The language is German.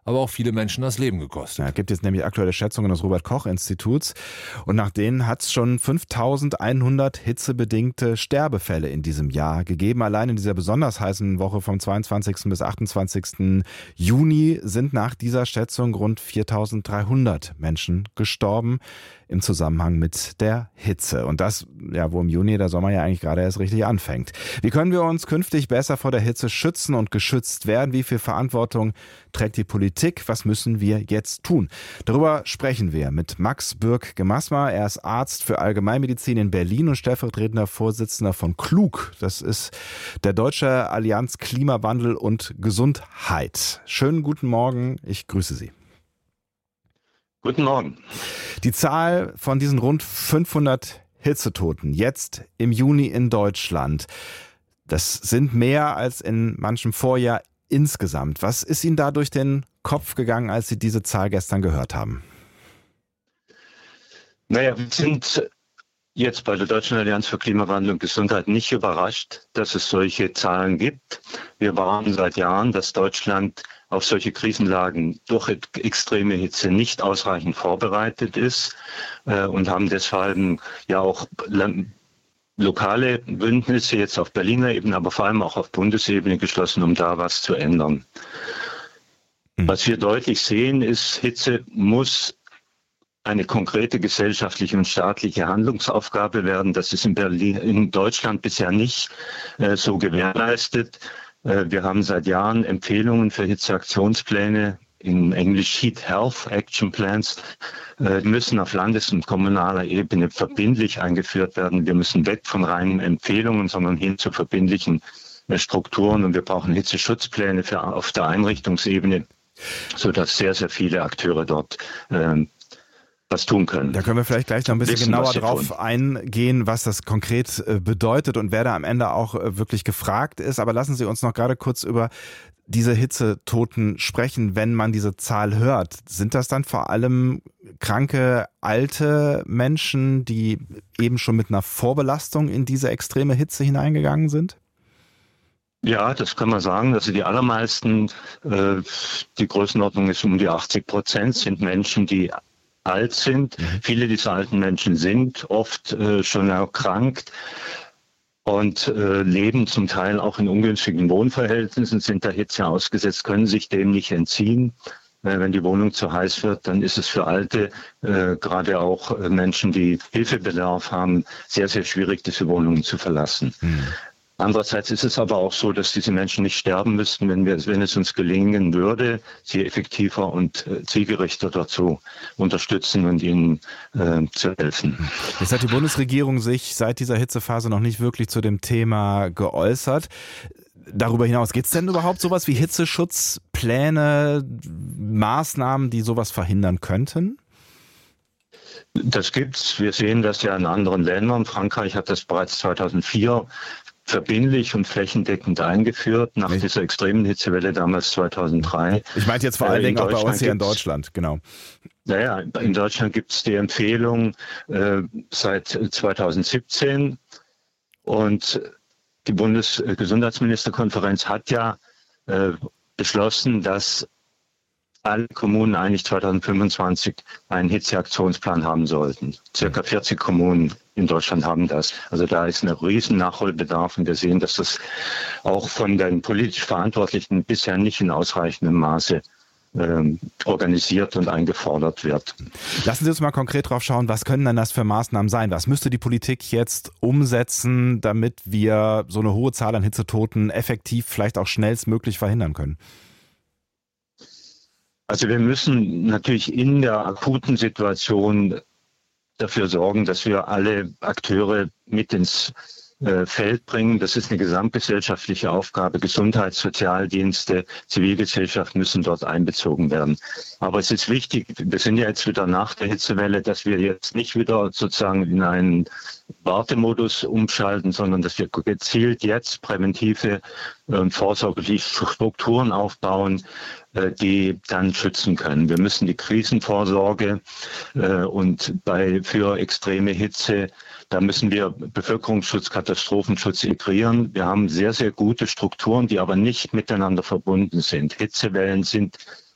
aber auch viele Menschen das Leben gekostet. Ja, gibt jetzt nämlich aktuelle Schätzungen des Robert-Koch-Instituts und nach denen hat es schon 5.100 hitzebedingte Sterbefälle in diesem Jahr gegeben. Allein in dieser besonders heißen Woche vom 22. bis 28. Juni sind nach dieser Schätzung rund 4.300 Menschen gestorben im Zusammenhang mit der Hitze. Und das, ja, wo im Juni der Sommer ja eigentlich gerade erst richtig anfängt. Wie können wir uns künftig besser vor der Hitze schützen und geschützt werden? Wie viel Verantwortung trägt die Politik? Was müssen wir jetzt tun? Darüber sprechen wir mit Max Bürk-Gemasmer. Er ist Arzt für Allgemeinmedizin in Berlin und stellvertretender Vorsitzender von KLUG. Das ist der Deutsche Allianz Klimawandel und Gesundheit. Schönen guten Morgen, ich grüße Sie. Guten Morgen. Die Zahl von diesen rund 500 Hitzetoten jetzt im Juni in Deutschland, das sind mehr als in manchem Vorjahr insgesamt. Was ist Ihnen da durch den Kopf gegangen, als Sie diese Zahl gestern gehört haben? Naja, wir sind jetzt bei der Deutschen Allianz für Klimawandel und Gesundheit nicht überrascht, dass es solche Zahlen gibt. Wir warnen seit Jahren, dass Deutschland auf solche Krisenlagen durch extreme Hitze nicht ausreichend vorbereitet ist und haben deshalb ja auch lokale Bündnisse jetzt auf Berliner Ebene, aber vor allem auch auf Bundesebene geschlossen, um da was zu ändern. Was wir deutlich sehen, ist, Hitze muss eine konkrete gesellschaftliche und staatliche Handlungsaufgabe werden. Das ist in Deutschland bisher nicht so gewährleistet. Wir haben seit Jahren Empfehlungen für Hitzeaktionspläne, in Englisch Heat Health Action Plans, die müssen auf Landes- und kommunaler Ebene verbindlich eingeführt werden. Wir müssen weg von reinen Empfehlungen, sondern hin zu verbindlichen Strukturen. Und wir brauchen Hitzeschutzpläne auf der Einrichtungsebene, sodass sehr, sehr viele Akteure dort was tun können. Da können wir vielleicht gleich noch ein bisschen genauer drauf eingehen, was das konkret bedeutet und wer da am Ende auch wirklich gefragt ist. Aber lassen Sie uns noch gerade kurz über diese Hitzetoten sprechen, wenn man diese Zahl hört. Sind das dann vor allem kranke, alte Menschen, die eben schon mit einer Vorbelastung in diese extreme Hitze hineingegangen sind? Ja, das kann man sagen. Also die allermeisten, die Größenordnung ist um die 80%, sind Menschen, die alt sind. Viele dieser alten Menschen sind oft schon erkrankt und leben zum Teil auch in ungünstigen Wohnverhältnissen, sind der Hitze ausgesetzt, können sich dem nicht entziehen. Wenn die Wohnung zu heiß wird, dann ist es für Alte, gerade auch Menschen, die Hilfebedarf haben, sehr, sehr schwierig, diese Wohnungen zu verlassen. Andererseits ist es aber auch so, dass diese Menschen nicht sterben müssten, wenn es uns gelingen würde, sie effektiver und zielgerichter dazu unterstützen und ihnen zu helfen. Jetzt hat die Bundesregierung sich seit dieser Hitzephase noch nicht wirklich zu dem Thema geäußert. Darüber hinaus, gibt es denn überhaupt sowas wie Hitzeschutzpläne, Maßnahmen, die sowas verhindern könnten? Das gibt's. Wir sehen das ja in anderen Ländern. Frankreich hat das bereits 2004 verbindlich und flächendeckend eingeführt, nach dieser extremen Hitzewelle damals 2003. Ich meinte jetzt vor allen Dingen auch bei uns hier in Deutschland, genau. Naja, in Deutschland gibt es die Empfehlung seit 2017 und die Bundesgesundheitsministerkonferenz hat ja beschlossen, dass alle Kommunen eigentlich 2025 einen Hitzeaktionsplan haben sollten. Circa 40 Kommunen in Deutschland haben das. Also da ist ein riesen Nachholbedarf und wir sehen, dass das auch von den politisch Verantwortlichen bisher nicht in ausreichendem Maße organisiert und eingefordert wird. Lassen Sie uns mal konkret drauf schauen, was können denn das für Maßnahmen sein? Was müsste die Politik jetzt umsetzen, damit wir so eine hohe Zahl an Hitzetoten effektiv, vielleicht auch schnellstmöglich verhindern können? Also wir müssen natürlich in der akuten Situation dafür sorgen, dass wir alle Akteure mit ins Feld bringen. Das ist eine gesamtgesellschaftliche Aufgabe. Gesundheit, Sozialdienste, Zivilgesellschaft müssen dort einbezogen werden. Aber es ist wichtig, wir sind ja jetzt wieder nach der Hitzewelle, dass wir jetzt nicht wieder sozusagen in einen Wartemodus umschalten, sondern dass wir gezielt jetzt präventive und vorsorgliche Strukturen aufbauen, die dann schützen können. Wir müssen die Krisenvorsorge für extreme Hitze, da müssen wir Bevölkerungsschutz, Katastrophenschutz integrieren. Wir haben sehr, sehr gute Strukturen, die aber nicht miteinander verbunden sind. Hitzewellen sind